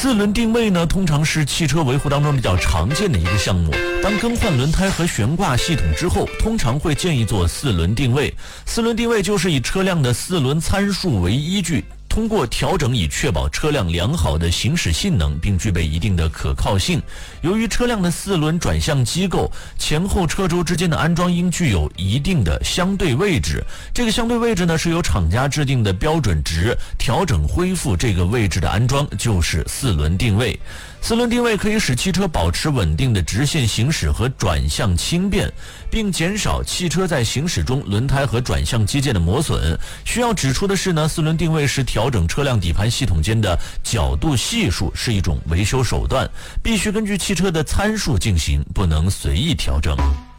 四轮定位呢，通常是汽车维护当中比较常见的一个项目。当更换轮胎和悬挂系统之后，通常会建议做四轮定位。四轮定位就是以车辆的四轮参数为依据，通过调整以确保车辆良好的行驶性能，并具备一定的可靠性。由于车辆的四轮转向机构前后车轴之间的安装应具有一定的相对位置，这个相对位置呢是由厂家制定的标准值，调整恢复这个位置的安装就是四轮定位。四轮定位可以使汽车保持稳定的直线行驶和转向轻便，并减少汽车在行驶中轮胎和转向机件的磨损。需要指出的是呢，四轮定位是调整车辆底盘系统间的角度系数，是一种维修手段，必须根据汽车的参数进行，不能随意调整。